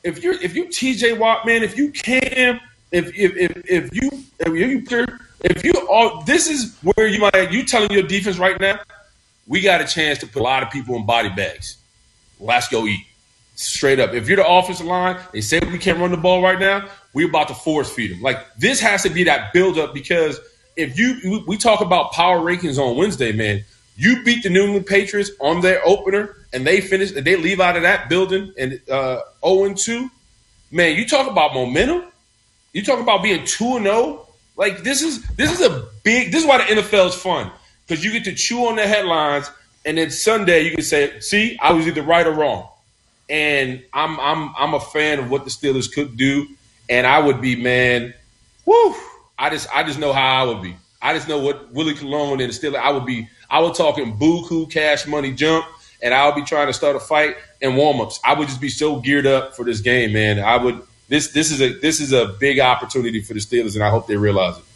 if you TJ Watt, man, if you can, if you all, this is where you telling your defense right now, we got a chance to put a lot of people in body bags. Let's go eat. Straight up. If you're the offensive line, they say we can't run the ball right now, we're about to force feed them. Like, this has to be that build-up, because we talk about power rankings on Wednesday, man. You beat the New England Patriots on their opener, and they leave out of that building and 0-2. Man, you talk about momentum. You talk about being 2-0. Like, this is why the NFL is fun, because you get to chew on the headlines, and then Sunday you can say, see, I was either right or wrong. And I'm a fan of what the Steelers could do, and I would be, man, whoo. I just know how I would be. I just know what Willie Colon and the Steelers. I would talking buku cash money jump, and I would be trying to start a fight and warm ups. I would just be so geared up for this game, man. This is a big opportunity for the Steelers, and I hope they realize it.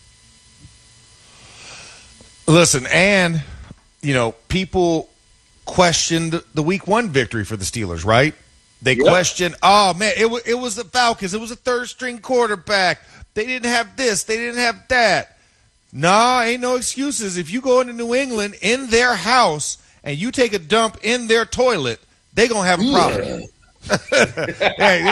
Listen, and people questioned the Week 1 victory for the Steelers, right? They questioned, oh, man, it was the Falcons. It was a third-string quarterback. They didn't have this. They didn't have that. Nah, ain't no excuses. If you go into New England in their house and you take a dump in their toilet, they going to have a problem. Hey,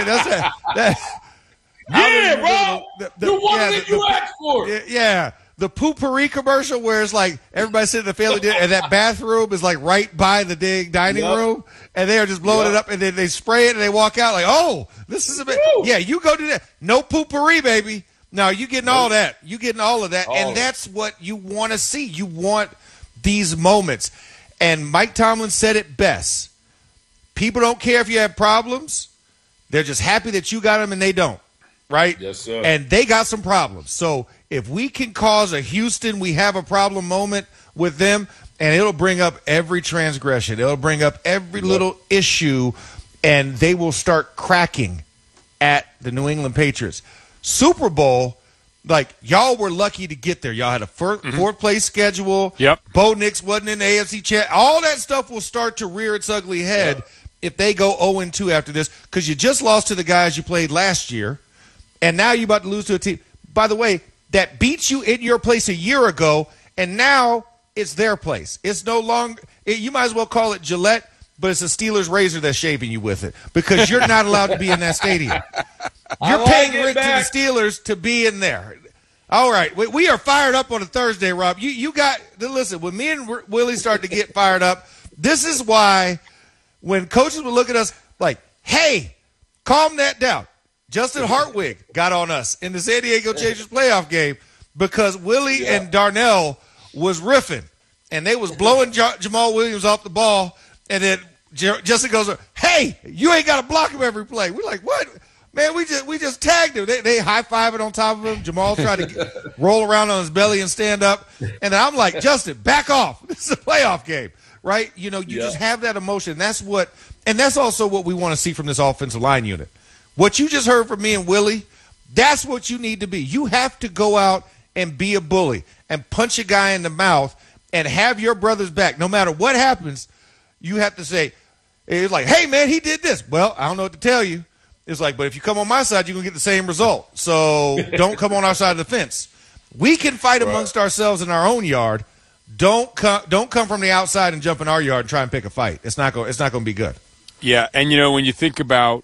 bro. You wanted it, you asked for it. Yeah. The Poopery commercial where it's like everybody sitting in the family dinner and that bathroom is like right by the dining room, and they are just blowing it up, and then they spray it and they walk out like, oh, this is a bit. Yeah, you go do that. No Poopery, baby. No, you getting all that. You getting all of that, and that's what you want to see. You want these moments. And Mike Tomlin said it best. People don't care if you have problems. They're just happy that you got them and they don't, right? Yes, sir. And they got some problems. So if we can cause a Houston, we have a problem moment with them, and it'll bring up every transgression. It'll bring up every little issue, and they will start cracking at the New England Patriots. Super Bowl, like, y'all were lucky to get there. Y'all had a fourth-place schedule. Yep. Bo Nix wasn't in the AFC Championship. All that stuff will start to rear its ugly head if they go 0-2 after this, because you just lost to the guys you played last year, and now you're about to lose to a team, by the way, that beat you in your place a year ago, and now it's their place. It's no longer – you might as well call it Gillette, but it's a Steelers razor that's shaving you with it, because you're not allowed to be in that stadium. You're paying rent to the Steelers to be in there. All right. We are fired up on a Thursday, Rob. You got – listen, when me and Willie start to get fired up, this is why when coaches would look at us like, hey, calm that down. Justin Hartwig got on us in the San Diego Chargers playoff game because Willie and Darnell was riffing, and they was blowing Jamal Williams off the ball, and then Justin goes, hey, you ain't got to block him every play. We're like, what? Man, we just tagged him. They high-fiving on top of him. Jamal tried to roll around on his belly and stand up. And then I'm like, Justin, back off. This is a playoff game, right? You just have that emotion. That's also what we want to see from this offensive line unit. What you just heard from me and Willie, that's what you need to be. You have to go out and be a bully and punch a guy in the mouth and have your brother's back. No matter what happens, you have to say, it's like, hey, man, he did this. Well, I don't know what to tell you. It's like, but if you come on my side, you're going to get the same result. So don't come on our side of the fence. We can fight amongst ourselves in our own yard. Don't come from the outside and jump in our yard and try and pick a fight. It's not going to be good. Yeah, and, when you think about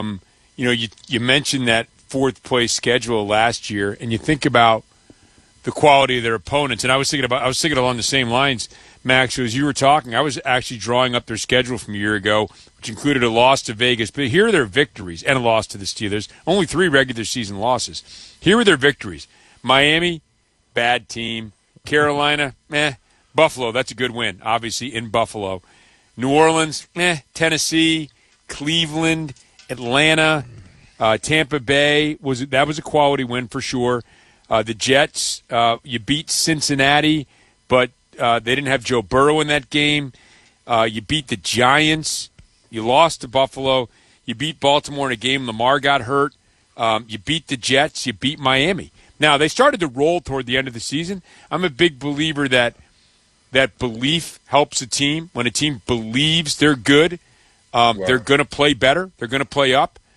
you mentioned that fourth-place schedule last year, and you think about the quality of their opponents. And I was thinking along the same lines, Max, as you were talking. I was actually drawing up their schedule from a year ago, which included a loss to Vegas. But here are their victories and a loss to the Steelers. Only 3 regular season losses. Here are their victories. Miami, bad team. Carolina, meh. Buffalo, that's a good win, obviously, in Buffalo. New Orleans, meh. Tennessee, Cleveland, Atlanta, Tampa Bay, that was a quality win for sure. The Jets, you beat Cincinnati, but they didn't have Joe Burrow in that game. You beat the Giants. You lost to Buffalo. You beat Baltimore in a game Lamar got hurt. You beat the Jets. You beat Miami. Now, they started to roll toward the end of the season. I'm a big believer that belief helps a team. When a team believes they're good, they're going to play better. They're going to play up.